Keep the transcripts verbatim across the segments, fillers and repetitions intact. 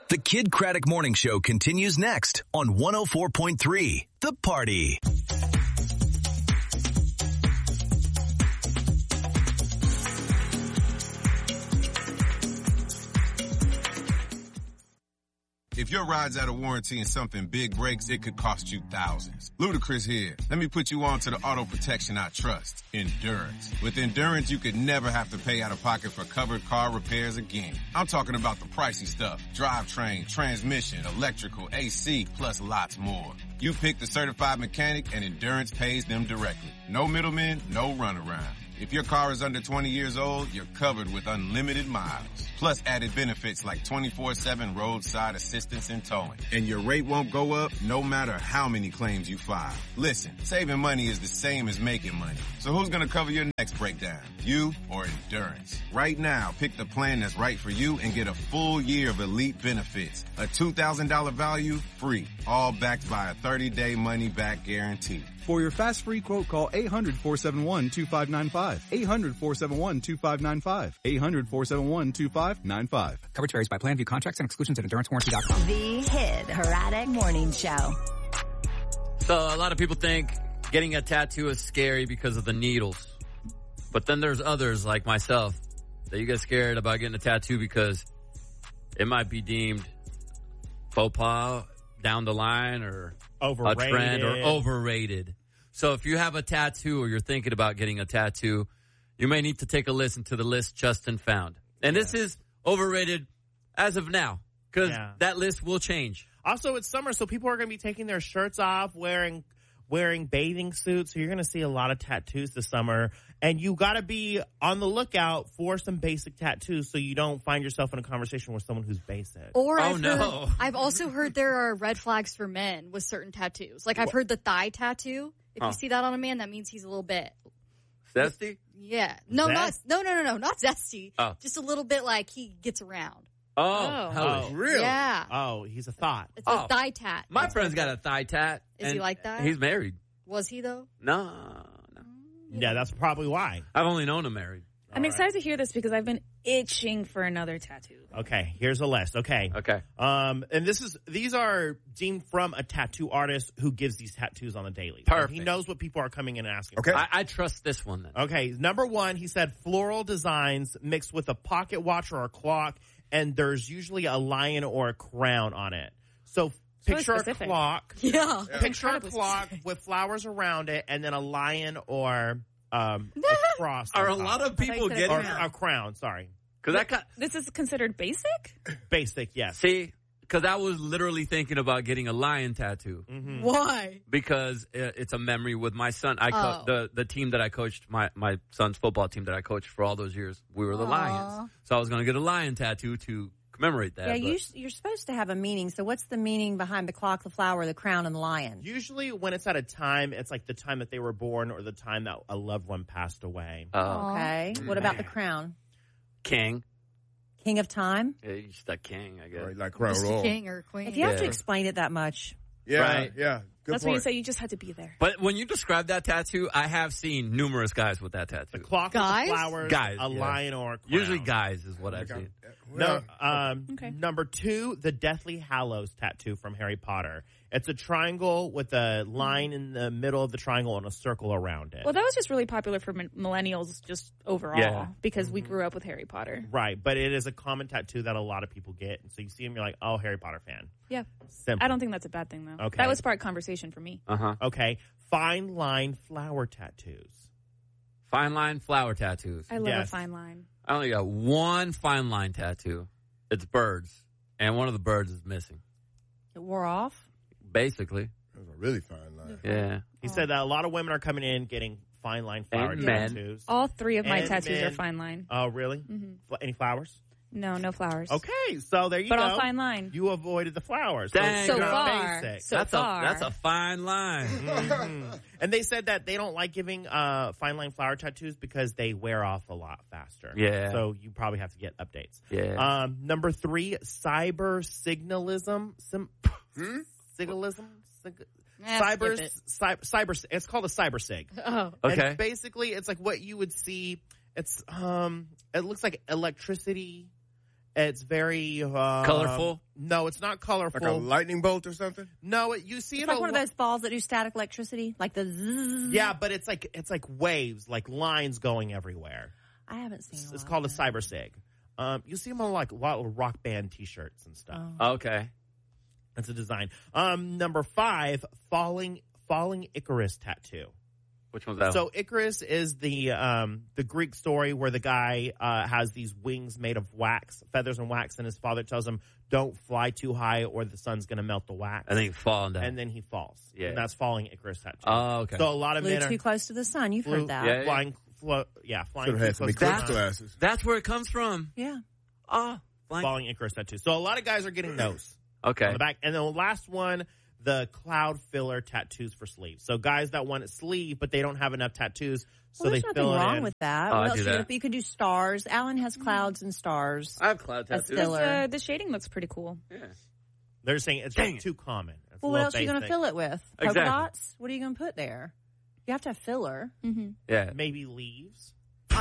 The Kid Craddock Morning Show continues next on one oh four point three The Party. If your ride's out of warranty and something big breaks, it could cost you thousands. Ludacris here. Let me put you on to the auto protection I trust, Endurance. With Endurance, you could never have to pay out of pocket for covered car repairs again. I'm talking about the pricey stuff. Drivetrain, transmission, electrical, A C, plus lots more. You pick the certified mechanic and Endurance pays them directly. No middlemen, no runaround. If your car is under twenty years old, you're covered with unlimited miles. Plus added benefits like twenty-four seven roadside assistance and towing. And your rate won't go up no matter how many claims you file. Listen, saving money is the same as making money. So who's gonna cover your next breakdown? You or Endurance? Right now, pick the plan that's right for you and get a full year of elite benefits. A two thousand dollars value, free. All backed by a thirty day money back guarantee. For your fast free quote, call eight hundred, four seven one, two five nine five. eight hundred, four seven one, two five nine five. eight hundred, four seven one, two five nine five. Coverage varies by plan. View contracts and exclusions at endurance warranty dot com. The Kid Craddock Morning Show. So a lot of people think getting a tattoo is scary because of the needles. But then there's others like myself that you get scared about getting a tattoo because it might be deemed faux pas down the line or overrated. a trend or overrated. So if you have a tattoo or you're thinking about getting a tattoo, you may need to take a listen to the list Justin found. And yeah. This is overrated as of now because yeah. that list will change. Also, it's summer, so people are going to be taking their shirts off, wearing wearing bathing suits. So you're going to see a lot of tattoos this summer. And you got to be on the lookout for some basic tattoos so you don't find yourself in a conversation with someone who's basic. Or oh, I've, no. heard, I've also heard there are red flags for men with certain tattoos. Like I've heard the thigh tattoo. If huh. you see that on a man, that means he's a little bit zesty. Yeah. No, Zest? not no, no, no, no, not zesty. Oh. Just a little bit like he gets around. Oh, oh. oh. really? Yeah. Oh, he's a thought. It's oh. a thigh tat. My That's friend's got a thigh tat. Is he like that? He's married. Was he though? No, no. Yeah, that's probably why. I've only known him married. I'm All excited right. to hear this because I've been itching for another tattoo. Okay, here's a list. Okay. Okay. Um, and this is, these are deemed from a tattoo artist who gives these tattoos on the daily. Perfect. So he knows what people are coming in and asking Okay. for. I, I trust this one then. Okay, number one, he said floral designs mixed with a pocket watch or a clock, and there's usually a lion or a crown on it. So picture a specific. clock. Yeah. Picture a Incredibly clock specific. with flowers around it, and then a lion or um, a cross. Are a on top. lot of people I thought you said getting or crown. a crown? Sorry, because I got This is considered basic? basic. Yes. see because I was literally thinking about getting a lion tattoo Mm-hmm. Why? because it- it's a memory with my son. I co- Oh. the the team that I coached, my my son's football team that I coached for all those years. We were the Aw. Lions, so I was going to get a lion tattoo to commemorate that. Yeah, but- you, you're supposed to have a meaning. So what's the meaning behind the clock, the flower, the crown, and the lion? Usually, when it's at a time, it's like the time that they were born or the time that a loved one passed away. Oh, Okay. What about the crown? king. King of time? Yeah, he's just a king, I guess. Right, like crown Is he royal. king or queen? If you have to Yeah. explain it that much. Yeah, Right. yeah. Good That's why you point. say you just had to be there. But when you describe that tattoo, I have seen numerous guys with that tattoo. The clock Guys? with the flowers, Guys, a yeah. lion or a crown. Usually guys is what I've seen. No, um, Okay. number two, the Deathly Hallows tattoo from Harry Potter. It's a triangle with a line in the middle of the triangle and a circle around it. Well, that was just really popular for mi- millennials just overall Yeah. because we grew up with Harry Potter. Right, but it is a common tattoo that a lot of people get. And so you see them, you're like, oh, Harry Potter fan. Yeah. Simple. I don't think that's a bad thing, though. Okay. That was part conversation for me. Uh huh. Okay, fine line flower tattoos. Fine line flower tattoos. I love Yes. a fine line. I only got one fine line tattoo. It's birds, and one of the birds is missing. It wore off. Basically, That was a really fine line. yeah. He said that a lot of women are coming in getting fine line flower And men. tattoos. All three of my And tattoos men. are fine line. Oh, really? Fl- Any flowers? No, no flowers. Okay, so there you But go. all fine line. You avoided the flowers. Dang, So girl. far. Basic. So that's far. a that's a fine line. Mhm. And they said that they don't like giving uh, fine line flower tattoos because they wear off a lot faster. Yeah. So you probably have to get updates. Yeah. Um, number three, cyber signalism. Sim- signalism? Sig- Eh, cyber, skip it. cyber, cyber, it's called a cyber sig. Oh. Okay. And basically, it's like what you would see. It's, um, it looks like electricity It's very uh, colorful. No, it's not colorful. Like a lightning bolt or something? No, it, you see It's it like a one of lo- those balls that do static electricity, like the zzz. Yeah, but it's like it's like waves, like lines going everywhere. I haven't seen. It's, a it's lot called a of that. cyber sig. Um, you see them on like a lot of rock band T-shirts and stuff. Oh. Okay. That's a design. Um, number five, falling falling Icarus tattoo. Which one's that? So Icarus is the um, the Greek story where the guy uh, has these wings made of wax, feathers and wax, and his father tells him, "Don't fly too high, or the sun's going to melt the wax." And then he falls down. And then he falls. Yeah. And that's falling Icarus tattoo. Oh, okay. So a lot of Flew men are too close to the sun. You've flew- heard that. Yeah, yeah. flying, flo- yeah, flying Should too have had some close to the eclipse sun. glasses. That's where it comes from. Yeah. Oh, flying. Falling Icarus tattoo. So a lot of guys are getting those. Okay. On the back. And then the last one, the cloud filler tattoos for sleeves. So guys that want a sleeve, but they don't have enough tattoos, so Well, they there's fill nothing it wrong in. with that. Oh, what I else do you, that. could, you could do stars. Alan has clouds and stars. I have cloud That's tattoos. filler. Uh, the shading looks pretty cool. Yeah. They're saying it's Dang just it. too common. It's Well, a what little else are you going to basic. fill it with? Polka Exactly. dots? What are you going to put there? You have to have filler. Mm-hmm. Yeah. Maybe leaves.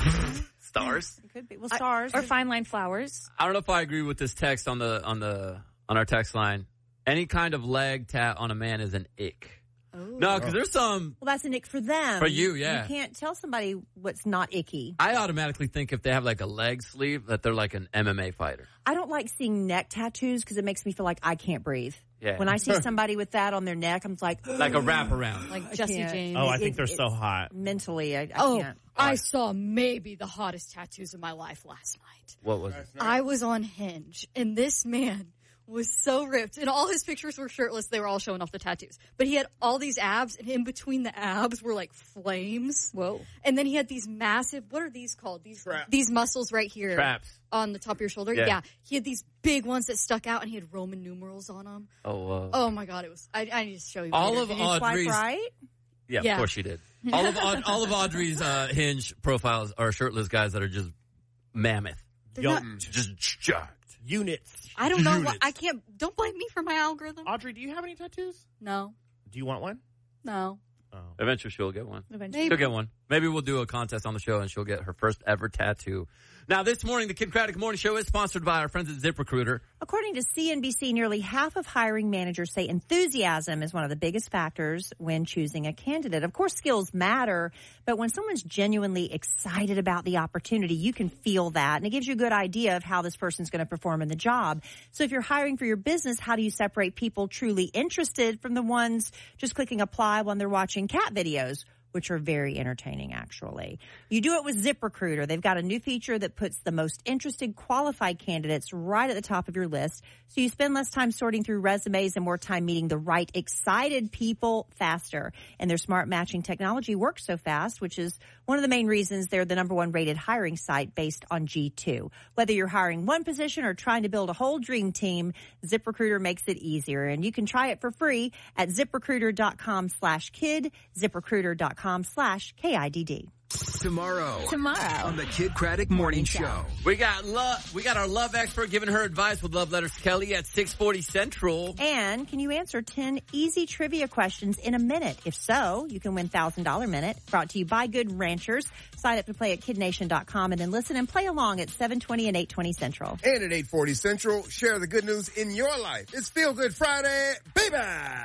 Stars. It could be. Well, stars. Or fine line flowers. I don't know if I agree with this text on the on the on our text line. Any kind of leg tat on a man is an ick. Oh. No, because there's some. Well, that's an ick for them. For you, yeah. You can't tell somebody what's not icky. I automatically think if they have like a leg sleeve that they're like an M M A fighter. I don't like seeing neck tattoos because it makes me feel like I can't breathe. Yeah. When I see somebody with that on their neck, I'm like, Like a wraparound. Like I Jesse can't. James. Oh, I It- think they're it's- so hot. mentally, I, I Oh, can't. I saw maybe the hottest tattoos of my life last night. What was it? I was on Hinge, and this man was so ripped, and all his pictures were shirtless. They were all showing off the tattoos. But he had all these abs, and in between the abs were like flames. Whoa. And then he had these massive, what are these called? These Traps. these muscles right here. Traps. On the top of your shoulder. Yeah. Yeah. He had these big ones that stuck out, and he had Roman numerals on them. Oh, uh, Oh my God, it was, I, I need to show you. all later. of Did you swipe Audrey's. right? Yeah, Yeah. of course she did. All of Aud- all of Audrey's uh, Hinge profiles are shirtless guys that are just mammoth, They're Yo- not- just jacked. Units. I don't know. What, units. I can't, don't blame me for my algorithm. Audrey, do you have any tattoos? No. Do you want one? No. Oh. Eventually, she'll get one. Eventually. She'll get one. Maybe we'll do a contest on the show, and she'll get her first ever tattoo. Now, this morning, the Kid Craddock Morning Show is sponsored by our friends at ZipRecruiter. According to C N B C, nearly half of hiring managers say enthusiasm is one of the biggest factors when choosing a candidate. Of course, skills matter, but when someone's genuinely excited about the opportunity, you can feel that, and it gives you a good idea of how this person's going to perform in the job. So if you're hiring for your business, how do you separate people truly interested from the ones just clicking apply when they're watching cat videos? Which are very entertaining, actually. You do it with ZipRecruiter. They've got a new feature that puts the most interested qualified candidates right at the top of your list. So you spend less time sorting through resumes and more time meeting the right excited people faster. And their smart matching technology works so fast, which is one of the main reasons they're the number one rated hiring site based on G two. Whether you're hiring one position or trying to build a whole dream team, ZipRecruiter makes it easier. And you can try it for free at ZipRecruiter.com slash kid, ZipRecruiter.com slash K I D D. Tomorrow. Tomorrow. On the Kid Craddock Morning Show. We got love. We got our love expert giving her advice with Love Letters Kelly at six forty Central. And can you answer ten easy trivia questions in a minute? If so, you can win one thousand dollars Minute. Brought to you by Good Ranchers. Sign up to play at kid nation dot com and then listen and play along at seven twenty and eight twenty Central. And at eight forty Central, share the good news in your life. It's Feel Good Friday, baby!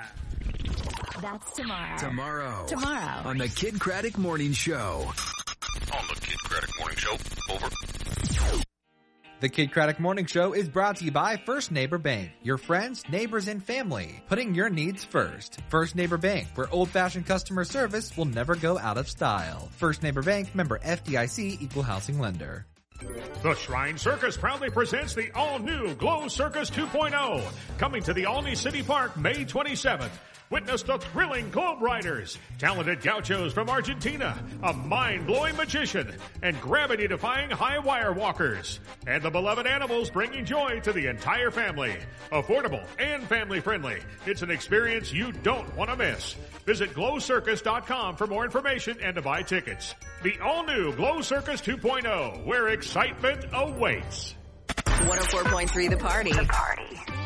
That's tomorrow. Tomorrow. Tomorrow. On the Kid Craddock Morning Show. On the Kid Craddock Morning Show. Over. The Kid Craddock Morning Show is brought to you by First Neighbor Bank. Your friends, neighbors, and family. Putting your needs first. First Neighbor Bank, where old-fashioned customer service will never go out of style. First Neighbor Bank, member F D I C, equal housing lender. The Shrine Circus proudly presents the all-new Glow Circus two point oh, coming to the Alney City Park May twenty-seventh. Witness the thrilling Globe Riders, talented gauchos from Argentina, a mind-blowing magician, and gravity-defying high-wire walkers. And the beloved animals bringing joy to the entire family. Affordable and family-friendly. It's an experience you don't want to miss. Visit glow circus dot com for more information and to buy tickets. The all-new Glow Circus two point oh, where excitement awaits. one oh four point three The Party. The Party.